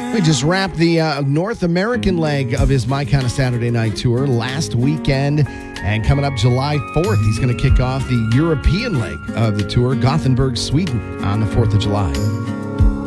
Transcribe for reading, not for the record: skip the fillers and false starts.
We just wrapped the North American leg of his My Kind of Saturday Night tour last weekend. And coming up July 4th, he's going to kick off the European leg of the tour, Gothenburg, Sweden, on the 4th of July.